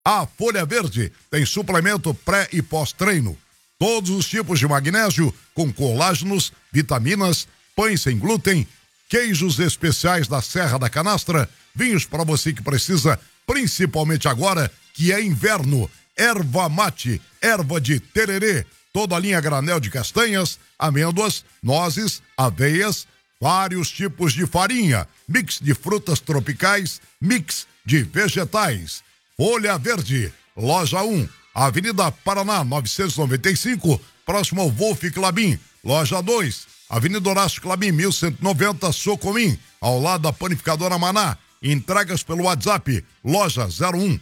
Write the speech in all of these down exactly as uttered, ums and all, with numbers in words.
A Folha Verde tem suplemento pré e pós-treino. Todos os tipos de magnésio com colágenos, vitaminas, pães sem glúten, queijos especiais da Serra da Canastra, vinhos para você que precisa, principalmente agora que é inverno. Erva mate, erva de tererê, toda a linha granel de castanhas, amêndoas, nozes, aveias, vários tipos de farinha, mix de frutas tropicais, mix de vegetais. Folha Verde, loja um, Avenida Paraná novecentos e noventa e cinco, próximo ao Wolf Clabin. Loja dois, Avenida Horácio Clabin mil cento e noventa, Socomim, ao lado da Panificadora Maná. Entregas pelo WhatsApp, loja zero um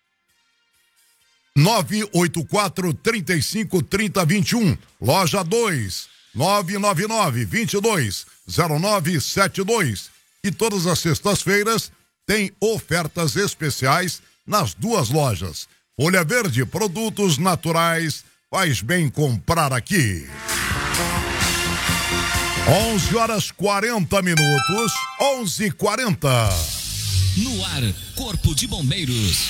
nove oito quatro, três cinco, três zero dois um, loja dois, nove nove nove, dois dois, zero nove sete dois. E todas as sextas-feiras tem ofertas especiais nas duas lojas. Folha Verde, produtos naturais, faz bem comprar aqui. onze horas quarenta minutos, onze e quarenta. No ar, Corpo de Bombeiros.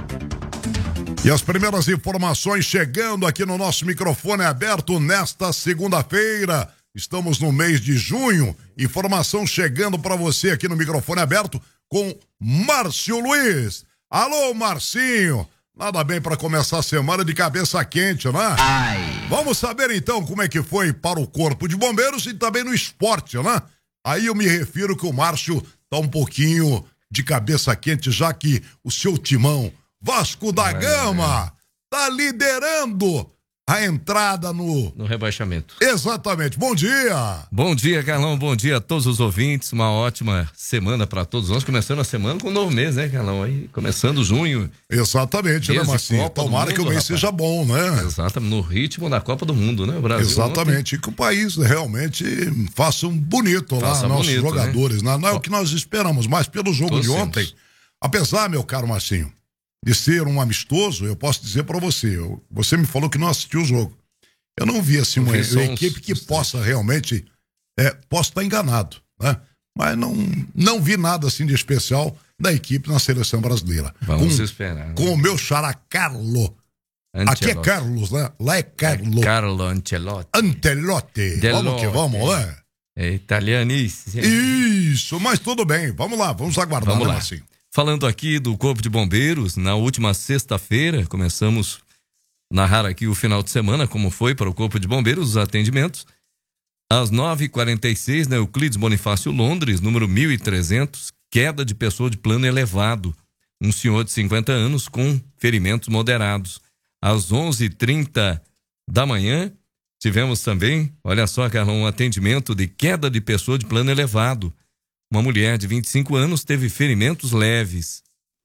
E as primeiras informações chegando aqui no nosso microfone aberto nesta segunda-feira. Estamos no mês de junho. Informação chegando para você aqui no microfone aberto com Márcio Luiz. Alô, Marcinho. Nada bem para começar a semana de cabeça quente, né? Ai. Vamos saber então como é que foi para o Corpo de Bombeiros e também no esporte, né? Aí eu me refiro que o Márcio tá um pouquinho de cabeça quente, já que o seu timão Vasco da Gama tá liderando a entrada no... No rebaixamento. Exatamente. Bom dia. Bom dia, Carlão. Bom dia a todos os ouvintes. Uma ótima semana para todos nós. Começando a semana com um novo mês, né, Carlão? Aí, começando junho. Exatamente, né, Marcinho? Tomara que o mês seja bom, né? Exatamente. No ritmo da Copa do Mundo, né? O Brasil. Exatamente. E que o país realmente faça um bonito lá, Faça nossos bonito, jogadores. né? Né? Não é o que nós esperamos, mas pelo jogo de ontem, apesar, meu caro Marcinho, de ser um amistoso, eu posso dizer para você, eu, você me falou que não assistiu o jogo. Eu não vi assim uma, uma equipe que possa realmente, é, posso estar enganado, né? Mas não, não vi nada assim de especial da equipe na seleção brasileira. Vamos com, esperar. Né? Com o meu xará Carlo. Ancelotti. Aqui é Carlos, né? Lá é Carlo. É Carlo Ancelotti. Ancelotti. Delotti. Vamos que vamos, né? É italianíssimo. Isso, mas tudo bem. Vamos lá, vamos aguardar, vamos né, lá. Assim. Falando aqui do Corpo de Bombeiros, na última sexta-feira, começamos a narrar aqui o final de semana, como foi para o Corpo de Bombeiros, os atendimentos. Às nove e quarenta e seis, na Euclides Bonifácio, Londres, número mil e trezentos, queda de pessoa de plano elevado. Um senhor de cinquenta anos com ferimentos moderados. Às onze e trinta da manhã, tivemos também, olha só, Carlão, um atendimento de queda de pessoa de plano elevado. Uma mulher de vinte e cinco anos teve ferimentos leves.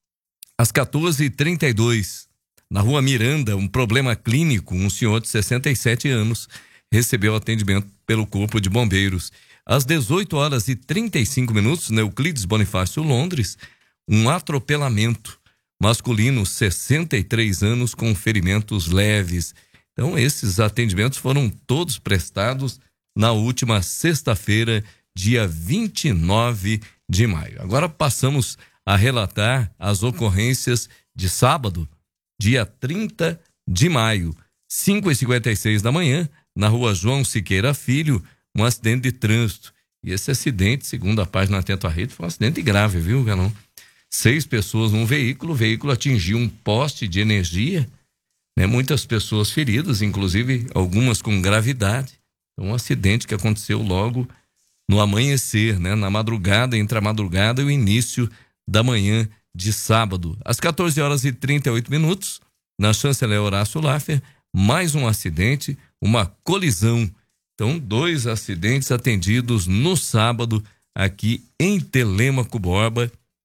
Às quatorze e trinta e dois, na Rua Miranda, um problema clínico, um senhor de sessenta e sete anos recebeu atendimento pelo Corpo de Bombeiros. Às dezoito horas e trinta e cinco minutos, na Euclides Bonifácio, Londres, um atropelamento. Masculino, sessenta e três anos, com ferimentos leves. Então, esses atendimentos foram todos prestados na última sexta-feira, dia vinte e nove de maio. Agora passamos a relatar as ocorrências de sábado, dia trinta de maio, cinco e cinquenta e seis da manhã, na Rua João Siqueira Filho, um acidente de trânsito. E esse acidente, segundo a página Atento à Rede, foi um acidente grave, viu, Galão? Seis pessoas num veículo, o veículo atingiu um poste de energia, né? Muitas pessoas feridas, inclusive algumas com gravidade. Então, um acidente que aconteceu logo no amanhecer, né? Na madrugada, entre a madrugada e o início da manhã de sábado. Às quatorze horas e trinta e oito minutos, na Chanceler Horácio Laffer, mais um acidente, uma colisão. Então, dois acidentes atendidos no sábado aqui em Telêmaco Borba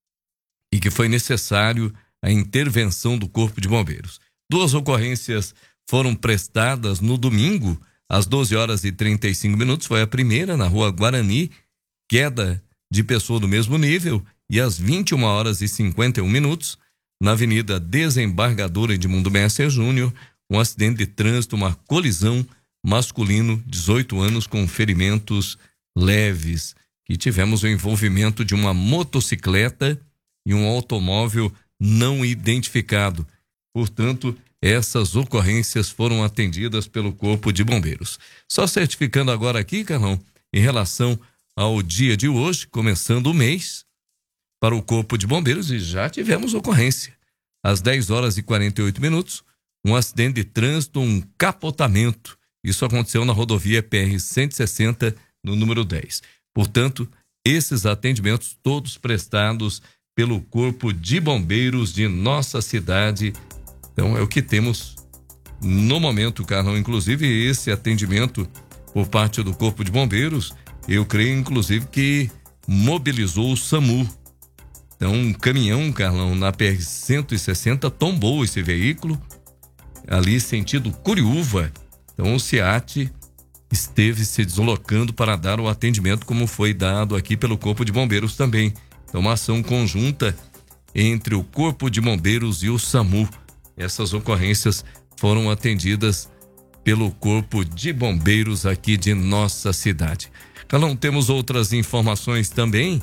e que foi necessário a intervenção do Corpo de Bombeiros. Duas ocorrências foram prestadas no domingo, às doze horas e trinta e cinco minutos, foi a primeira na Rua Guarani, queda de pessoa do mesmo nível, e às vinte e uma horas e cinquenta e um minutos, na Avenida Desembargadora Edmundo Messer Júnior, um acidente de trânsito, uma colisão, masculino, dezoito anos, com ferimentos leves, que tivemos o envolvimento de uma motocicleta e um automóvel não identificado. Portanto, essas ocorrências foram atendidas pelo Corpo de Bombeiros. Só certificando agora aqui, Carlão, em relação ao dia de hoje, começando o mês, para o Corpo de Bombeiros, e já tivemos ocorrência. Às dez horas e quarenta e oito minutos, um acidente de trânsito, um capotamento. Isso aconteceu na rodovia P R cento e sessenta, no número dez. Portanto, esses atendimentos todos prestados pelo Corpo de Bombeiros de nossa cidade. Então, é o que temos no momento, Carlão. Inclusive, esse atendimento por parte do Corpo de Bombeiros, eu creio, inclusive, que mobilizou o SAMU. Então, um caminhão, Carlão, na P R cento e sessenta, tombou esse veículo, ali sentido Curiúva. Então, o SEAT esteve se deslocando para dar o atendimento, como foi dado aqui pelo Corpo de Bombeiros também. Então, uma ação conjunta entre o Corpo de Bombeiros e o SAMU. Essas ocorrências foram atendidas pelo Corpo de Bombeiros aqui de nossa cidade. Carlão, temos outras informações também.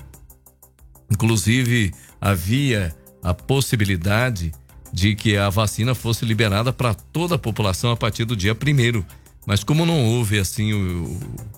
Inclusive, havia a possibilidade de que a vacina fosse liberada para toda a população a partir do dia primeiro. Mas como não houve assim o,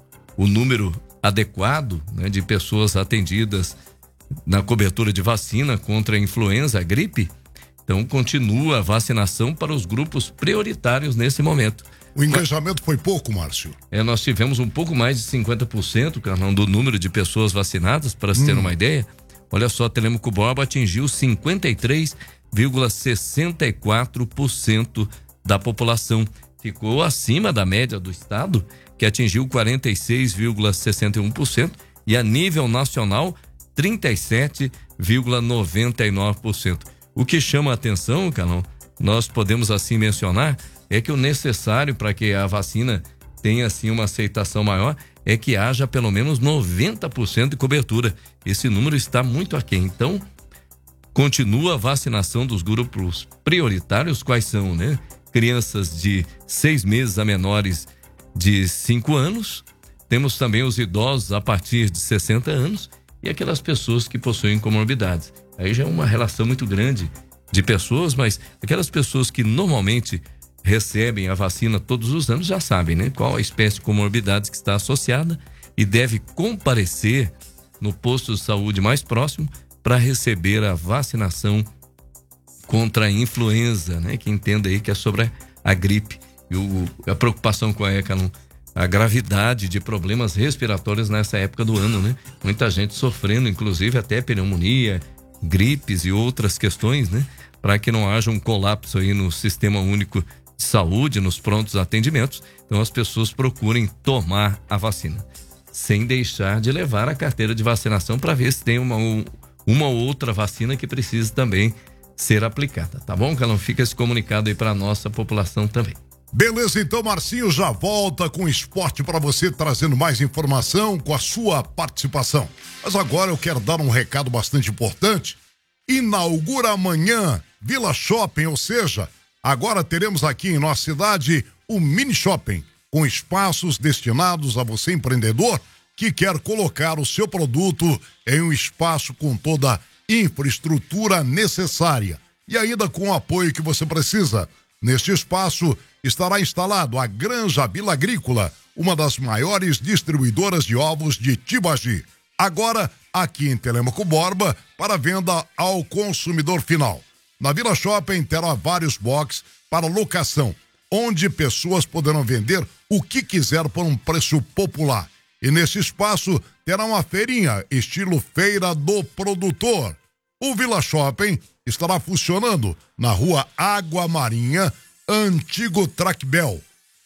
o número adequado, né, de pessoas atendidas na cobertura de vacina contra a influenza, a gripe, então continua a vacinação para os grupos prioritários nesse momento. O engajamento foi pouco, Márcio? É, nós tivemos um pouco mais de cinquenta por cento, Carlão, do número de pessoas vacinadas, para se hum. ter uma ideia. Olha só, Telêmaco Borba atingiu cinquenta e três vírgula sessenta e quatro por cento da população. Ficou acima da média do estado, que atingiu quarenta e seis vírgula sessenta e um por cento, e a nível nacional, trinta e sete vírgula noventa e nove por cento. O que chama a atenção, Carlão, nós podemos assim mencionar, é que o necessário para que a vacina tenha assim uma aceitação maior é que haja pelo menos noventa por cento de cobertura. Esse número está muito aquém. Então, continua a vacinação dos grupos prioritários, quais são, né? Crianças de seis meses a menores de cinco anos. Temos também os idosos a partir de sessenta anos e aquelas pessoas que possuem comorbidades. Aí já é uma relação muito grande de pessoas, mas aquelas pessoas que normalmente recebem a vacina todos os anos já sabem, né? Qual a espécie de comorbidades que está associada e deve comparecer no posto de saúde mais próximo para receber a vacinação contra a influenza, né? Que entenda aí que é sobre a gripe e o, a preocupação com a ECA, a gravidade de problemas respiratórios nessa época do ano, né? Muita gente sofrendo, inclusive até pneumonia, gripes e outras questões, né? Para que não haja um colapso aí no sistema único de saúde, nos prontos atendimentos. Então as pessoas procurem tomar a vacina, sem deixar de levar a carteira de vacinação para ver se tem uma, uma ou outra vacina que precisa também ser aplicada, tá bom? Que não fica esse comunicado aí para a nossa população também. Beleza, então Marcinho já volta com esporte para você, trazendo mais informação com a sua participação. Mas agora eu quero dar um recado bastante importante. Inaugura amanhã Vila Shopping, ou seja, agora teremos aqui em nossa cidade o mini shopping, com espaços destinados a você empreendedor que quer colocar o seu produto em um espaço com toda a infraestrutura necessária e ainda com o apoio que você precisa. Neste espaço estará instalado a Granja Vila Agrícola, uma das maiores distribuidoras de ovos de Tibagi. Agora, aqui em Telêmaco Borba, para venda ao consumidor final. Na Vila Shopping terá vários boxes para locação, onde pessoas poderão vender o que quiser por um preço popular. E nesse espaço terá uma feirinha, estilo Feira do Produtor. O Vila Shopping estará funcionando na rua Água Marinha, antigo Tracbel.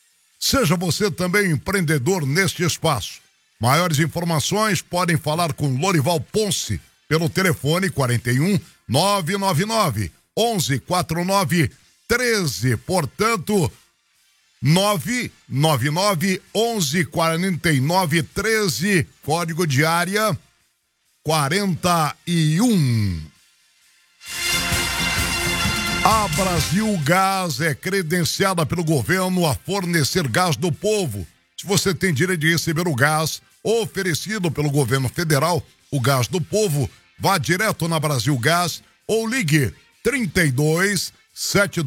Seja você também empreendedor neste espaço. Maiores informações podem falar com Lorival Ponce pelo telefone quarenta e um, nove nove nove, onze, quarenta e nove, treze. Portanto, nove nove nove, onze, quarenta e nove, treze, código de área quarenta e um. A Brasil Gás é credenciada pelo governo a fornecer gás do povo. Se você tem direito de receber o gás oferecido pelo governo federal, o gás do povo, vá direto na Brasil Gás ou ligue trinta e dois, setenta e dois